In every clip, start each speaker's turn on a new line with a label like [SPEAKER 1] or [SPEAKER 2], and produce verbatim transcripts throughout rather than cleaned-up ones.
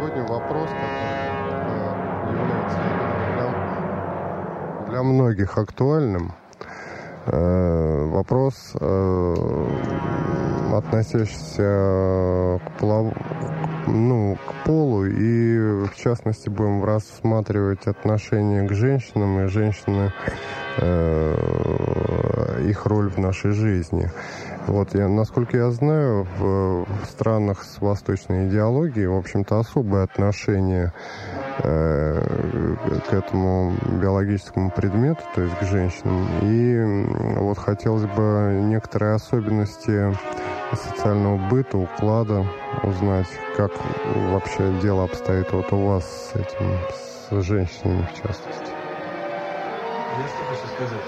[SPEAKER 1] сегодня вопрос, который э, является для, для многих актуальным. Э, вопрос, э, относящийся к, полов... ну, к полу, и в частности будем рассматривать отношение к женщинам и женщины, э, их роль в нашей жизни. Вот, я, насколько я знаю, в, в странах с восточной идеологией, в общем-то, особое отношение э, к этому биологическому предмету, то есть к женщинам. И вот хотелось бы некоторые особенности социального быта, уклада узнать, как вообще дело обстоит вот у вас с этим, с женщинами в частности.
[SPEAKER 2] Я что хочу сказать.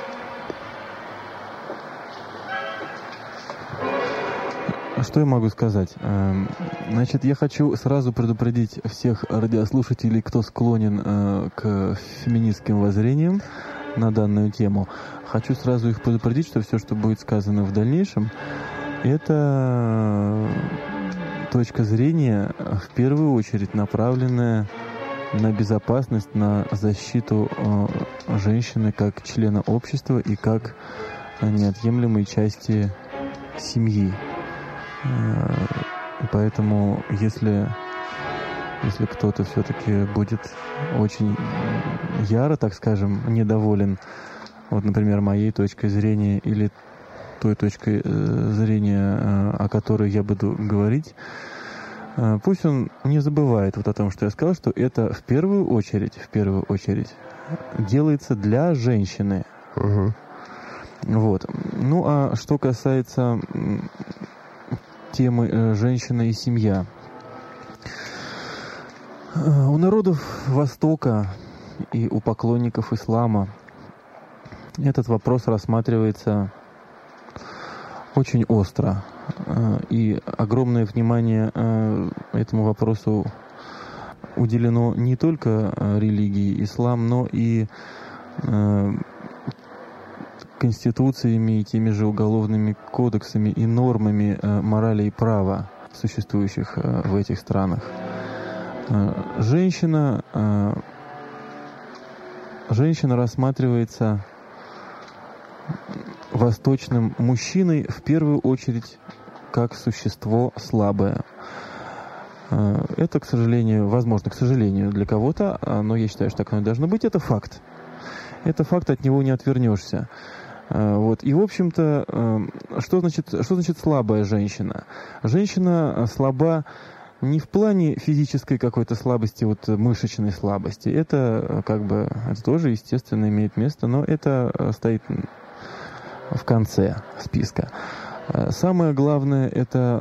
[SPEAKER 2] Что я могу сказать? Значит, я хочу сразу предупредить всех радиослушателей, кто склонен к феминистским воззрениям на данную тему. Хочу сразу их предупредить, что все, что будет сказано в дальнейшем, это точка зрения, в первую очередь, направленная на безопасность, на защиту женщины как члена общества и как неотъемлемой части семьи. И поэтому, если, если кто-то все-таки будет очень яро, так скажем, недоволен, вот, например, моей точкой зрения или той точкой зрения, о которой я буду говорить, пусть он не забывает вот о том, что я сказал, что это в первую очередь, в первую очередь делается для женщины.
[SPEAKER 1] Угу.
[SPEAKER 2] Вот. Ну, а что касается темы «женщина и семья». У народов Востока и у поклонников ислама этот вопрос рассматривается очень остро. И огромное внимание этому вопросу уделено не только религии ислам, но и конституциями и теми же уголовными кодексами и нормами э, морали и права, существующих э, в этих странах. Э, женщина, э, женщина рассматривается восточным мужчиной в первую очередь как существо слабое. Э, это, к сожалению, возможно, к сожалению, для кого-то, но я считаю, что так оно и должно быть, это факт. Это факт, от него не отвернешься. Вот. И, в общем-то, что значит, что значит слабая женщина? Женщина слаба не в плане физической какой-то слабости, вот мышечной слабости. Это как бы это тоже, естественно, имеет место, но это стоит в конце списка. Самое главное — это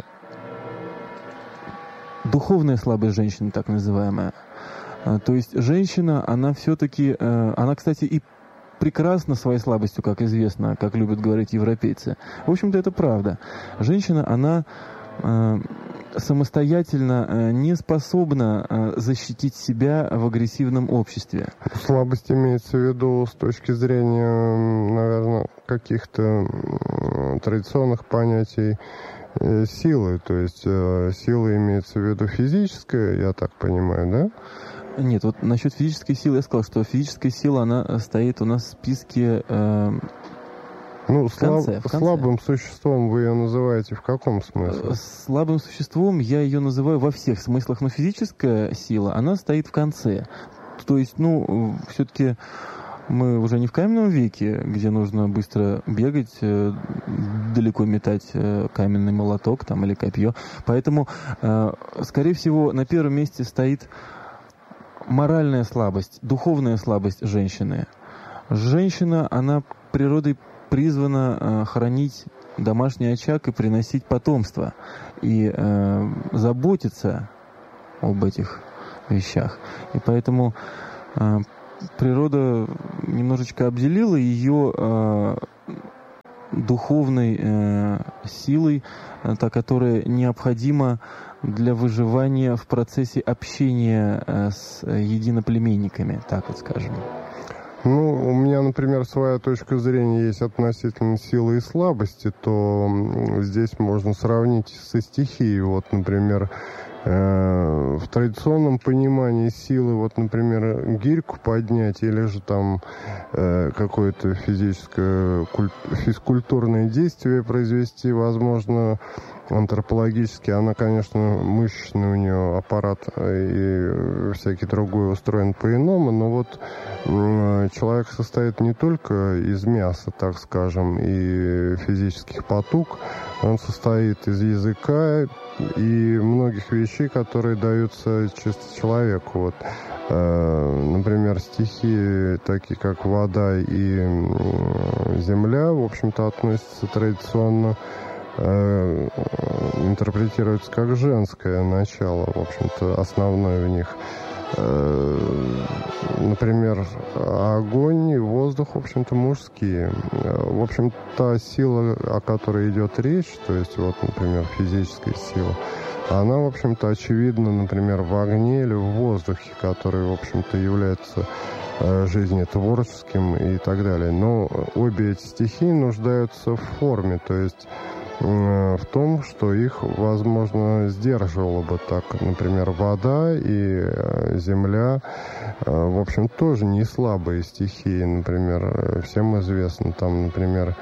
[SPEAKER 2] духовная слабость женщины, так называемая. То есть женщина, она все-таки, она, кстати, и прекрасна своей слабостью, как известно, как любят говорить европейцы. В общем-то, это правда. Женщина, она э, самостоятельно э, не способна э, защитить себя в агрессивном обществе.
[SPEAKER 1] Слабость имеется в виду с точки зрения, наверное, каких-то э, традиционных понятий э, силы. То есть э, сила имеется в виду физическая, я так понимаю, да?
[SPEAKER 2] Нет, вот насчет физической силы я сказал, что физическая сила, она стоит у нас в списке э,
[SPEAKER 1] ну,
[SPEAKER 2] в конце,
[SPEAKER 1] слаб,
[SPEAKER 2] в конце.
[SPEAKER 1] Слабым существом вы ее называете в каком смысле?
[SPEAKER 2] Слабым существом я ее называю во всех смыслах, но физическая сила, она стоит в конце. То есть, ну, все-таки мы уже не в каменном веке, где нужно быстро бегать, э, далеко метать э, каменный молоток там, или копье. Поэтому, э, скорее всего, на первом месте стоит моральная слабость, духовная слабость женщины. Женщина, она природой призвана э, хранить домашний очаг и приносить потомство. И э, заботиться об этих вещах. И поэтому э, природа немножечко обделила ее э, духовной э, силой, э, та, которая необходима для выживания в процессе общения э, с единоплеменниками, так вот скажем.
[SPEAKER 1] Ну, у меня, например, своя точка зрения есть относительно силы и слабости, то здесь можно сравнить со стихией. Вот, например, В традиционном понимании силы, вот, например, гирьку поднять или же там какое-то физическое, физкультурное действие произвести, возможно, антропологически, она, конечно, мышечный у нее аппарат и всякий другой устроен по-иному, но вот человек состоит не только из мяса, так скажем, и физических потуг, он состоит из языка и многих вещей, которые даются чисто человеку. Вот, например, стихи, такие как вода и земля, в общем-то, относятся традиционно, интерпретируется как женское начало, в общем-то, основное в них. Например, огонь и воздух, в общем-то, мужские. В общем, та сила, о которой идет речь, то есть, вот, например, физическая сила, она, в общем-то, очевидна, например, в огне или в воздухе, который, в общем-то, является жизнетворческим и так далее. Но обе эти стихии нуждаются в форме, то есть в том, что их, возможно, сдерживало бы так. Например, вода и земля, в общем, тоже не слабые стихии. Например, всем известно, там, например,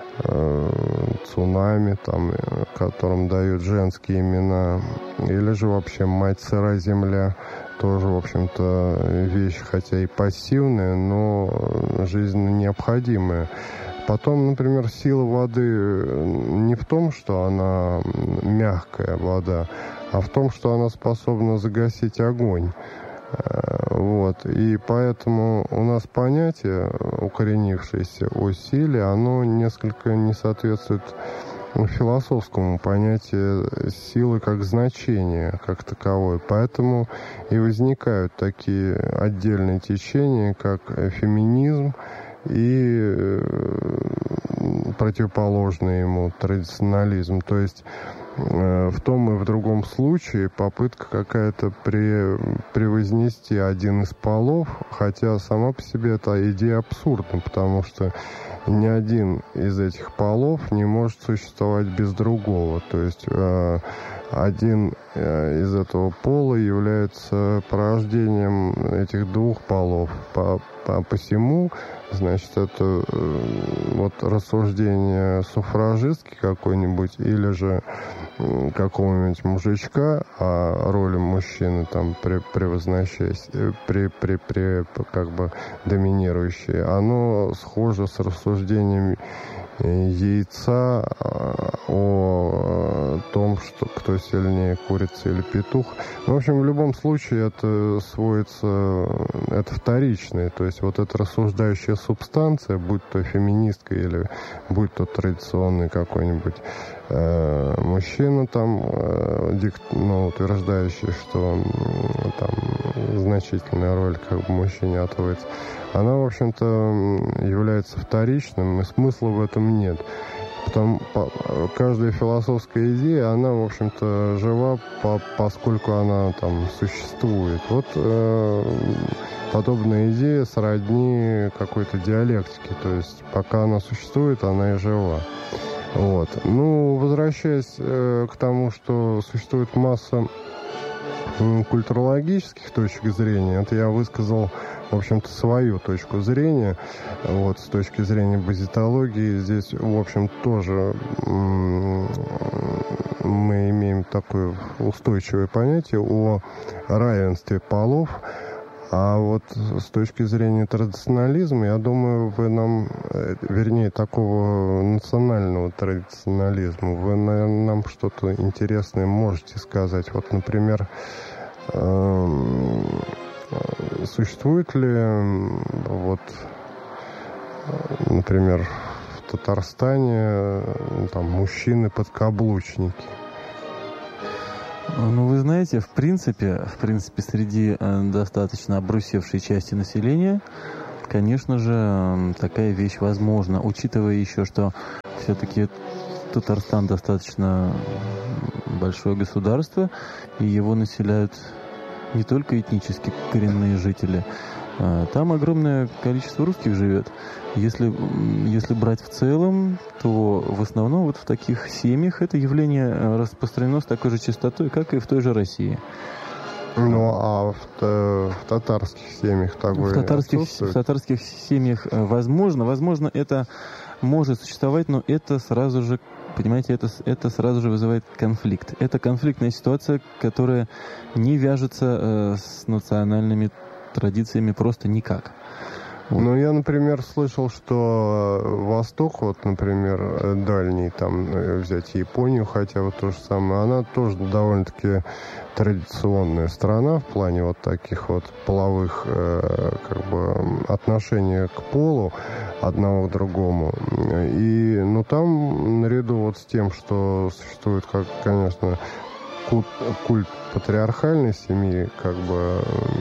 [SPEAKER 1] цунами, там, которым дают женские имена, или же вообще мать сыра земля, тоже, в общем-то, вещь, хотя и пассивная, но жизненно необходимая. Потом, например, сила воды не в том, что она мягкая вода, а в том, что она способна загасить огонь. Вот. И поэтому у нас понятие, укоренившееся о силе, оно несколько не соответствует философскому понятию силы как значения, как таковой. Поэтому и возникают такие отдельные течения, как феминизм, и противоположный ему традиционализм. То есть в том и в другом случае попытка какая-то при, превознести один из полов, хотя сама по себе эта идея абсурдна, потому что ни один из этих полов не может существовать без другого. То есть один из этого пола является порождением этих двух полов. По, по, посему, значит, это вот рассуждение суфражистки какой-нибудь или же какого-нибудь мужичка о роли мужчины, там, превозносясь, при, при, при, как бы доминирующей, оно схоже с рассуждением яйца о том, что кто сильнее, курица или петух. В общем, в любом случае это сводится, это вторичное, то есть вот эта рассуждающая субстанция, будь то феминистка или будь то традиционный какой-нибудь э, мужчина, там, э, дикт, ну, утверждающий, что э, там значительная роль как бы мужчине отводится, она, в общем-то, является вторичным, и смысла в этом нет. Потому, по, каждая философская идея, она, в общем-то, жива, по, поскольку она там существует. Вот э, подобная идея сродни какой-то диалектике, то есть пока она существует, она и жива. Вот. Ну, возвращаясь э, к тому, что существует масса э, культурологических точек зрения, это я высказал, в общем-то, свою точку зрения. Вот, с точки зрения базитологии, здесь, в общем, тоже м- мы имеем такое устойчивое понятие о равенстве полов. А вот с точки зрения традиционализма, я думаю, вы нам, вернее, такого национального традиционализма, вы, наверное, нам что-то интересное можете сказать. Вот, например, существует ли, вот, например, в Татарстане там мужчины-подкаблучники?
[SPEAKER 2] Ну, вы знаете, в принципе, в принципе, среди достаточно обрусевшей части населения, конечно же, такая вещь возможна, учитывая еще, что все-таки Татарстан достаточно большое государство, и его населяют не только этнически коренные жители, Там огромное количество русских живет. Если, если брать в целом, то в основном вот в таких семьях это явление распространено с такой же частотой, как и в той же России.
[SPEAKER 1] Ну, а в, в татарских семьях такое
[SPEAKER 2] в татарских, в татарских семьях возможно, возможно, это может существовать, но это сразу же, понимаете, это, это сразу же вызывает конфликт. Это конфликтная ситуация, которая не вяжется э, с национальными традициями просто никак. Вот.
[SPEAKER 1] Ну, я, например, слышал, что Восток, вот, например, дальний, там, взять Японию, хотя вот то же самое, она тоже довольно-таки традиционная страна в плане вот таких вот половых э, как бы отношений к полу одного к другому. И, ну, там, наряду вот с тем, что существует, как, конечно, культ, культ патриархальной семьи, как бы,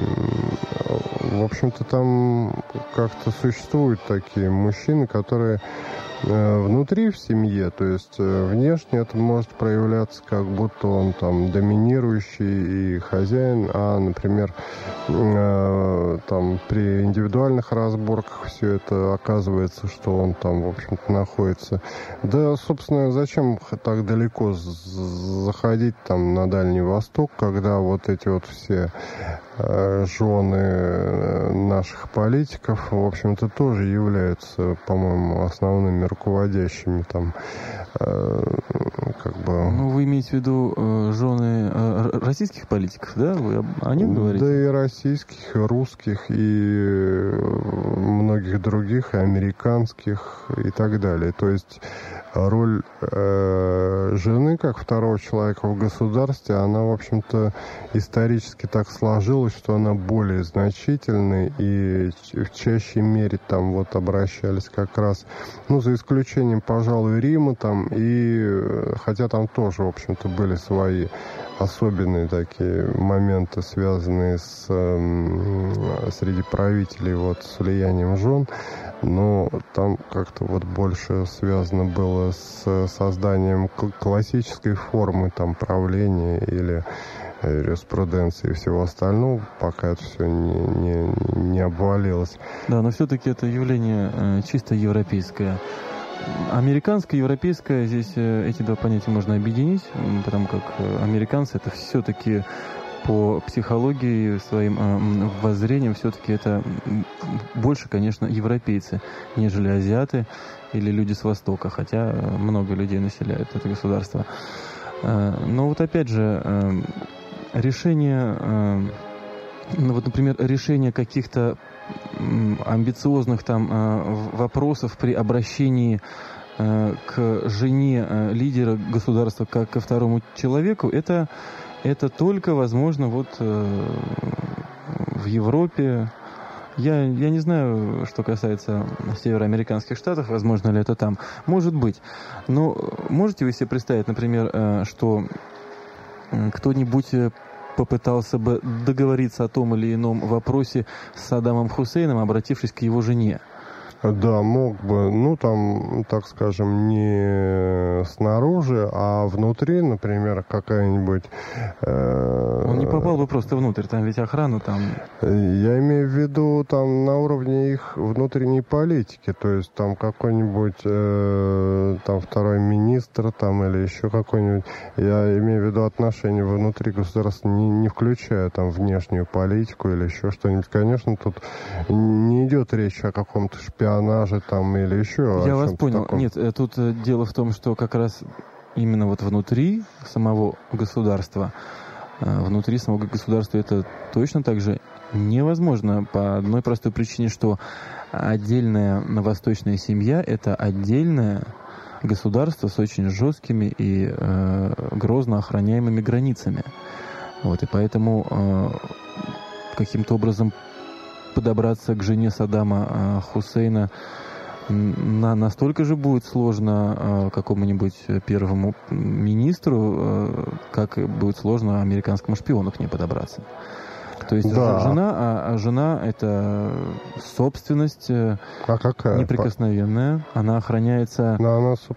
[SPEAKER 1] в общем-то, там как-то существуют такие мужчины, которые внутри в семье, то есть внешне это может проявляться, как будто он там доминирующий и хозяин, а, например, там при индивидуальных разборках все это оказывается, что он там, в общем-то, находится. Да, собственно, зачем так далеко заходить там на Дальний Восток, когда вот эти вот все жены наших политиков, в общем-то, тоже являются, по-моему, основными руководящими там, э, как бы...
[SPEAKER 2] Ну, вы имеете в виду э, жены э, российских политиков, да? Вы о них говорите?
[SPEAKER 1] Да и российских, и русских, и многих других, и американских, и так далее. То есть роль э, жены, как второго человека в государстве, она, в общем-то, исторически так сложилась, что она более значительной, и в чаще мере там вот обращались как раз, ну, за исключением, пожалуй, Рима там, и хотя там тоже, в общем-то, были свои особенные такие моменты, связанные с э, среди правителей вот с влиянием жен, но там как-то вот больше связано было с созданием классической формы там правления или юриспруденции и всего остального, пока это все не, не, не обвалилось.
[SPEAKER 2] Да, но все-таки это явление э, чисто европейское. Американское, европейское, здесь э, эти два понятия можно объединить, потому как американцы это все-таки по психологии, своим э, воззрением, все-таки это больше, конечно, европейцы, нежели азиаты или люди с Востока, хотя много людей населяют это государство. Э, но вот опять же, э, решение, э, ну вот, например, решение каких-то амбициозных там э, вопросов при обращении э, к жене э, лидера государства как ко второму человеку, это, это только возможно вот э, в Европе. Я, я не знаю, что касается североамериканских штатов, возможно ли это там. Может быть. Но можете вы себе представить, например, э, что кто-нибудь попытался бы договориться о том или ином вопросе с Саддамом Хусейном, обратившись к его жене?
[SPEAKER 1] Да, мог бы, ну, там, так скажем, не снаружи, а внутри, например, какая-нибудь... Э,
[SPEAKER 2] Он не попал бы просто внутрь, там ведь охрана там...
[SPEAKER 1] Я имею в виду там на уровне их внутренней политики, то есть там какой-нибудь э, там второй министр там или еще какой-нибудь... Я имею в виду отношения внутри государства, не, не включая там внешнюю политику или еще что-нибудь. Конечно, тут не идет речь о каком-то шпионаже, там или еще.
[SPEAKER 2] Я вас понял. Таком. Нет, тут дело в том, что как раз именно вот внутри самого государства, внутри самого государства это точно так же невозможно по одной простой причине, что отдельная восточная семья – это отдельное государство с очень жесткими и э, грозно охраняемыми границами. Вот, и поэтому э, каким-то образом подобраться к жене Саддама э, Хусейна на, настолько же будет сложно э, какому-нибудь первому министру, э, как будет сложно американскому шпиону к ней подобраться. То есть да. жена, а, а жена это собственность э,
[SPEAKER 1] а какая?
[SPEAKER 2] неприкосновенная, она охраняется...
[SPEAKER 1] Но она